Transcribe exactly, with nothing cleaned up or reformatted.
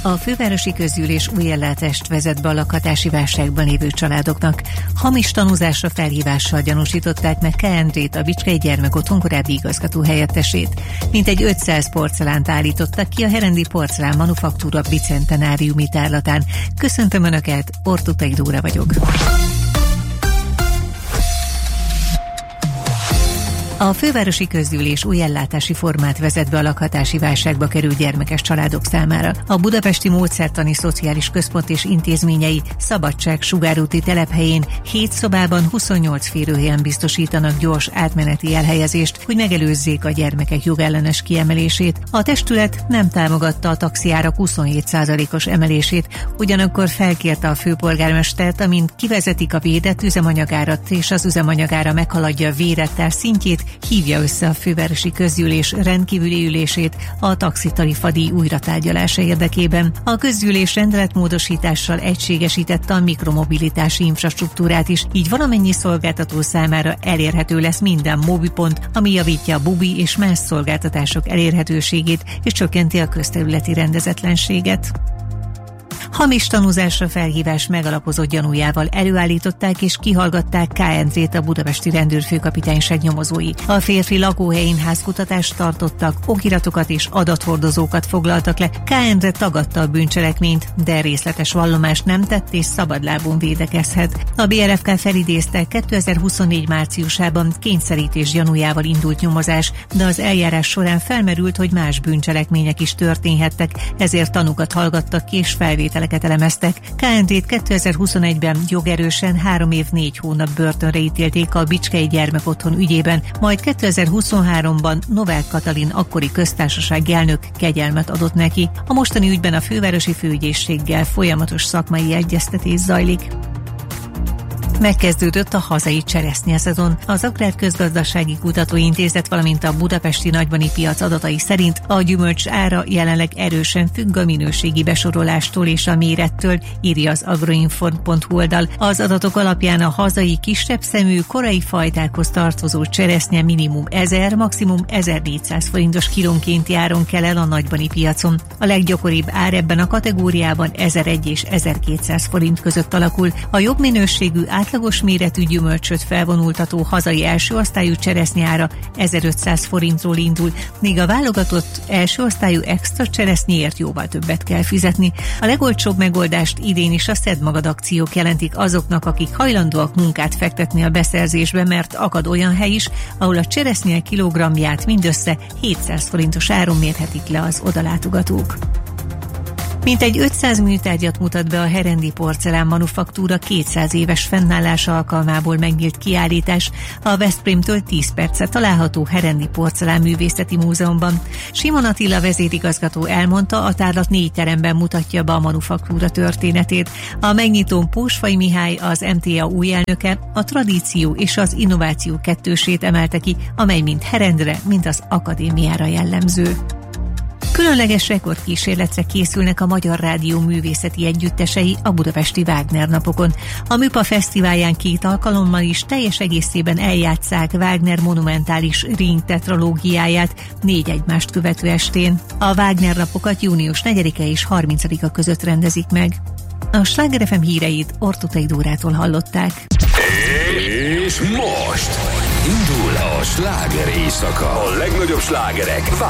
A fővárosi közgyűlés új ellátást vezet be a lakhatási válságban lévő családoknak. Hamis tanúzásra felhívással gyanúsították meg K. Endrét, a Bicskei Gyermekotthon korábbi igazgató helyettesét. Mintegy ötszáz porcelánt állítottak ki a Herendi Porcelán Manufaktúra bicentenáriumi tárlatán. Köszöntöm Önöket, Ortutai Dóra vagyok. A fővárosi közgyűlés új ellátási formát vezet be a lakhatási válságba került gyermekes családok számára. A Budapesti Módszertani Szociális Központ és intézményei Szabadság sugárúti telephelyén hét szobában huszonnyolc férőhelyen biztosítanak gyors átmeneti elhelyezést, hogy megelőzzék a gyermekek jogellenes kiemelését. A testület nem támogatta a taxiárak huszonhét százalékos emelését, ugyanakkor felkérte a főpolgármestert, amint kivezetik a védett üzemanyagárat és az üzemanyagára meghaladja a védett ár szintjét, hívja össze a fővárosi közgyűlés rendkívüli ülését a taxitarifadíj újratárgyalása érdekében. A közgyűlés rendeletmódosítással egységesítette a mikromobilitási infrastruktúrát is, így valamennyi szolgáltató számára elérhető lesz minden móbipont, ami javítja a bubi és más szolgáltatások elérhetőségét és csökkenti a közterületi rendezetlenséget. Hamis tanúzásra felhívás megalapozott gyanújával előállították és kihallgatták K. Endrét, a budapesti rendőrfőkapitányság nyomozói. A férfi lakóhelyén házkutatást tartottak, okiratokat és adathordozókat foglaltak le. K. Endre tagadta a bűncselekményt, de részletes vallomást nem tett és szabadlábon védekezhet. A bé er ef ká felidézte, kétezer-huszonnégy márciusában kényszerítés gyanújával indult nyomozás, de az eljárás során felmerült, hogy más bűncselekmények is történhettek, ezért tanúkat hallgattak ki és felvételeket elemeztek. K. Endrét kétezer-huszonegyben jogerősen három év négy hónap börtönre ítélték a Bicskei Gyermekotthon ügyében, majd kétezer-huszonháromban Novák Katalin akkori köztársasági elnök kegyelmet adott neki. A mostani ügyben a fővárosi főügyészséggel folyamatos szakmai egyeztetés zajlik. Megkezdődött a hazai cseresznyeszezon. Az Agrárközgazdasági Kutatóintézet, valamint a budapesti nagybani piac adatai szerint a gyümölcs ára jelenleg erősen függ a minőségi besorolástól és a mérettől, írja az agroinform pont hu oldal. Az adatok alapján a hazai kisebb szemű, korai fajtákhoz tartozó cseresznye minimum ezer, maximum ezernégyszáz forintos kilónkénti áron kell el a nagybani piacon. A leggyakoribb ár ebben a kategóriában ezeregy és ezerkétszáz forint között alakul. A jobb minőségű átlagos méretű gyümölcsöt felvonultató hazai első osztályú cseresznye ezerötszáz forintról indul, míg a válogatott első osztályú extra cseresznyéért jóval többet kell fizetni. A legolcsóbb megoldást idén is a Szedd Magad akciók jelentik azoknak, akik hajlandóak munkát fektetni a beszerzésbe, mert akad olyan hely is, ahol a cseresznye kilogrammját mindössze hétszáz forintos áron mérhetik le az odalátogatók. Mintegy ötszáz műtárgyat mutat be a Herendi Porcelán Manufaktúra kétszáz éves fennállása alkalmából megnyílt kiállítás a Veszprémtől tíz percre található Herendi Porcelán Művészeti Múzeumban. Simon Attila vezérigazgató elmondta, a tárlat négy teremben mutatja be a manufaktúra történetét. A megnyitón Pósfai Mihály, az em té á új elnöke, a tradíció és az innováció kettősét emelte ki, amely mind Herendre, mind az akadémiára jellemző. Különleges rekordkísérletre készülnek a Magyar Rádió művészeti együttesei a budapesti Wagner napokon. A Műpa Fesztiválján két alkalommal is teljes egészében eljátsszák Wagner monumentális Ring tetralógiáját négy egymást követő estén. A Wagner napokat június negyedike és harmincadika között rendezik meg. A Sláger ef em híreit Ortutai Dórától hallották. És most indul a sláger éjszaka. A legnagyobb slágerek